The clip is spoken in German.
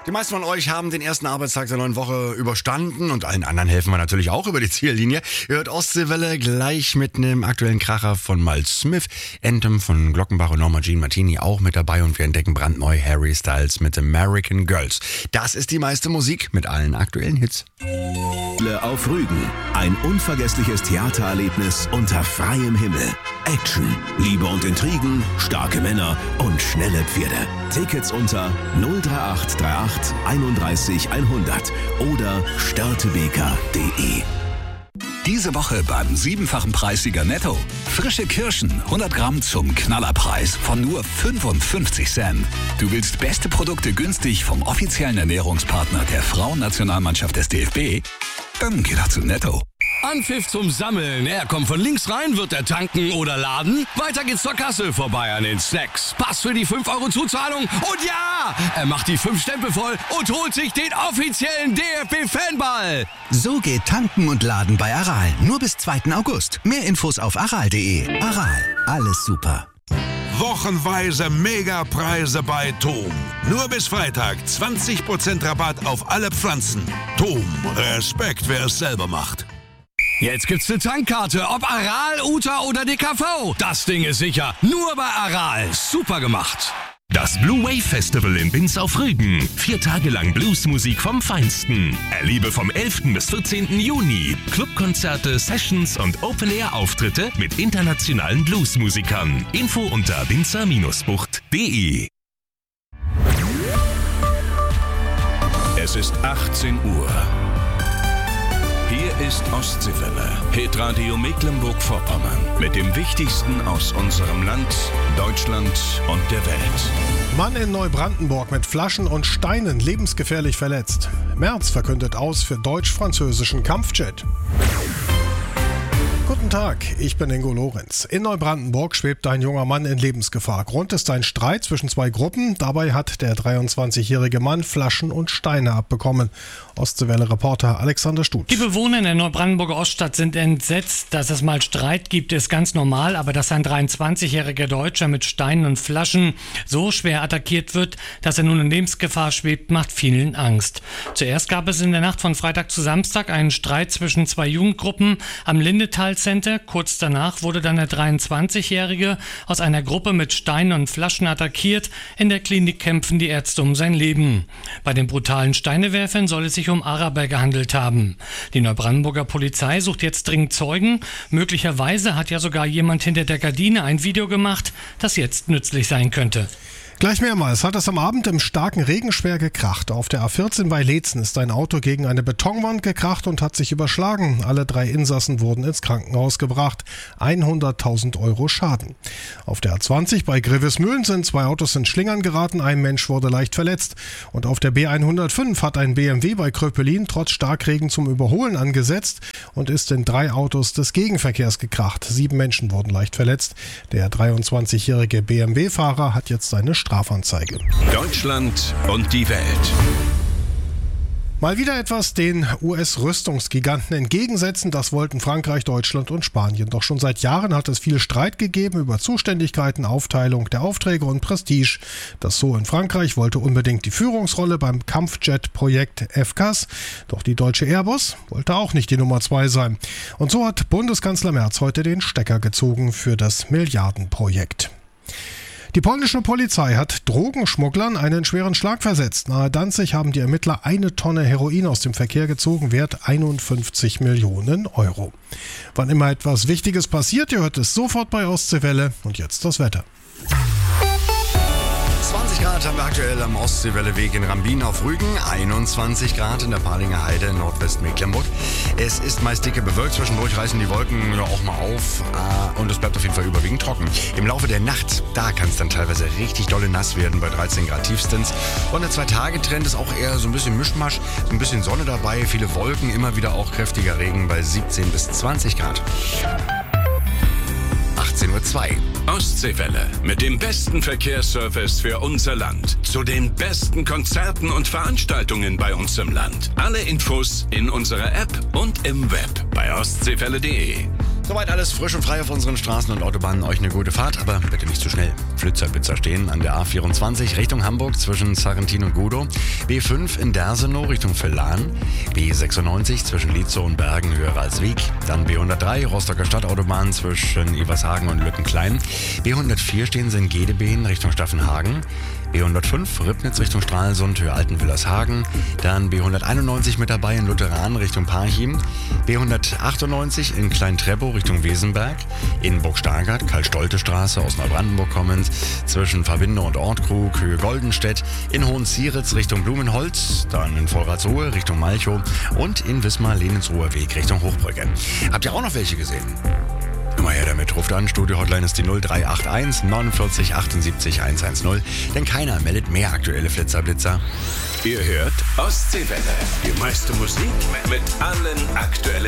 Die meisten von euch haben den ersten Arbeitstag der neuen Woche überstanden und allen anderen helfen wir natürlich auch über die Ziellinie. Ihr hört Ostseewelle gleich mit einem aktuellen Kracher von Miles Smith, Anthem von Glockenbach und Norma Jean Martini auch mit dabei und wir entdecken brandneu Harry Styles mit American Girls. Das ist die meiste Musik mit allen aktuellen Hits. Auf Rügen. Ein unvergessliches Theatererlebnis unter freiem Himmel. Action, Liebe und Intrigen, starke Männer und schnelle Pferde. Tickets unter 03838 31 100 oder störtebeker.de. Diese Woche beim 7-fachen Preissieger Netto. Frische Kirschen, 100 Gramm zum Knallerpreis von nur 55 Cent. Du willst beste Produkte günstig vom offiziellen Ernährungspartner der Frauennationalmannschaft des DFB? Dann geh doch zu Netto. Anpfiff zum Sammeln. Er kommt von links rein, wird er tanken oder laden. Weiter geht's zur Kasse, vorbei an den Snacks. Pass für die 5 € Zuzahlung und ja, er macht die 5 Stempel voll und holt sich den offiziellen DFB-Fanball. So geht tanken und laden bei Aral. Nur bis 2. August. Mehr Infos auf aral.de. Aral, alles super. Wochenweise Megapreise bei TOM. Nur bis Freitag 20% Rabatt auf alle Pflanzen. TOM, Respekt, wer es selber macht. Jetzt gibt's eine Tankkarte, ob Aral, Uta oder DKV. Das Ding ist sicher, nur bei Aral. Super gemacht. Das Blue Wave Festival in Binz auf Rügen. 4 Tage lang Bluesmusik vom Feinsten. Erlebe vom 11. bis 14. Juni Clubkonzerte, Sessions und Open-Air-Auftritte mit internationalen Bluesmusikern. Info unter binzer-bucht.de. Es ist 18 Uhr. Hier ist Ostseewelle, Hitradio Mecklenburg-Vorpommern. Mit dem Wichtigsten aus unserem Land, Deutschland und der Welt. Mann in Neubrandenburg mit Flaschen und Steinen lebensgefährlich verletzt. Merz verkündet aus für deutsch-französischen Kampfjet. Guten Tag, ich bin Ingo Lorenz. In Neubrandenburg schwebt ein junger Mann in Lebensgefahr. Grund ist ein Streit zwischen 2 Gruppen. Dabei hat der 23-jährige Mann Flaschen und Steine abbekommen. Ostseewelle-Reporter Alexander Stutz. Die Bewohner in der Neubrandenburger Oststadt sind entsetzt. Dass es mal Streit gibt, ist ganz normal. Aber dass ein 23-jähriger Deutscher mit Steinen und Flaschen so schwer attackiert wird, dass er nun in Lebensgefahr schwebt, macht vielen Angst. Zuerst gab es in der Nacht von Freitag zu Samstag einen Streit zwischen 2 Jugendgruppen am Lindetal Center. Kurz danach wurde dann der 23-Jährige aus einer Gruppe mit Steinen und Flaschen attackiert. In der Klinik kämpfen die Ärzte um sein Leben. Bei den brutalen Steinewerfern soll es sich um Araber gehandelt haben. Die Neubrandenburger Polizei sucht jetzt dringend Zeugen. Möglicherweise hat ja sogar jemand hinter der Gardine ein Video gemacht, das jetzt nützlich sein könnte. Gleich mehrmals hat es am Abend im starken Regen schwer gekracht. Auf der A14 bei Leetzen ist ein Auto gegen eine Betonwand gekracht und hat sich überschlagen. Alle 3 Insassen wurden ins Krankenhaus gebracht. 100.000 € Schaden. Auf der A20 bei Grevesmühlen sind 2 Autos in Schlingern geraten. Ein Mensch wurde leicht verletzt. Und auf der B105 hat ein BMW bei Kröpelin trotz Starkregen zum Überholen angesetzt und ist in 3 Autos des Gegenverkehrs gekracht. 7 Menschen wurden leicht verletzt. Der 23-jährige BMW-Fahrer hat jetzt seine Strafanzeige. Deutschland und die Welt. Mal wieder etwas den US-Rüstungsgiganten entgegensetzen. Das wollten Frankreich, Deutschland und Spanien. Doch schon seit Jahren hat es viel Streit gegeben über Zuständigkeiten, Aufteilung der Aufträge und Prestige. Das So in Frankreich wollte unbedingt die Führungsrolle beim Kampfjet-Projekt FCAS. Doch die deutsche Airbus wollte auch nicht die Nummer 2 sein. Und so hat Bundeskanzler Merz heute den Stecker gezogen für das Milliardenprojekt. Die polnische Polizei hat Drogenschmugglern einen schweren Schlag versetzt. Nahe Danzig haben die Ermittler 1 Tonne Heroin aus dem Verkehr gezogen, wert 51 Millionen €. Wann immer etwas Wichtiges passiert, ihr hört es sofort bei Ostseewelle. Und jetzt das Wetter. 20 Grad haben wir aktuell am Ostseewelleweg in Rambin auf Rügen, 21 Grad in der Palinger Heide in Nordwestmecklenburg. Es ist meist dicke bewölkt, zwischendurch reißen die Wolken ja auch mal auf und es bleibt auf jeden Fall überwiegend trocken. Im Laufe der Nacht, da kann es dann teilweise richtig dolle nass werden bei 13 Grad tiefstens. Und der 2-Tage-Trend ist auch eher so ein bisschen Mischmasch, ein bisschen Sonne dabei, viele Wolken, immer wieder auch kräftiger Regen bei 17 bis 20 Grad. 18:02 Uhr. Ostseewelle mit dem besten Verkehrsservice für unser Land. Zu den besten Konzerten und Veranstaltungen bei uns im Land. Alle Infos in unserer App und im Web bei ostseewelle.de. Soweit alles frisch und frei auf unseren Straßen und Autobahnen. Euch eine gute Fahrt, aber bitte nicht zu schnell. Flitzer stehen an der A24 Richtung Hamburg zwischen Sarrentin und Gudow. B5 in Dersenow Richtung Villahn. B96 zwischen Lietzow und Bergen höher als Wieg. Dann B103 Rostocker Stadtautobahn zwischen Evershagen und Lückenklein. B104 stehen sie in Gedebeen Richtung Staffenhagen. B105 Ribnitz Richtung Stralsund, Höhe Altenwillershagen. Dann B191 mit dabei in Lutheran Richtung Parchim. B198 in Klein-Treppow Richtung Wesenberg. In Burg-Stargard, Karl-Stolte-Straße aus Neubrandenburg kommend. Zwischen Verbinde und Ortkrug, Höhe Goldenstedt. In Hohensieritz Richtung Blumenholz. Dann in Vollratsruhe Richtung Malchow. Und in Wismar-Leninsruher Weg Richtung Hochbrücke. Habt ihr auch noch welche gesehen? Immer her damit, ruft an, Studio-Hotline ist die 0381 49 78 110, denn keiner meldet mehr aktuelle Flitzer-Blitzer. Ihr hört Ostseewelle. Die meiste Musik mit allen aktuellen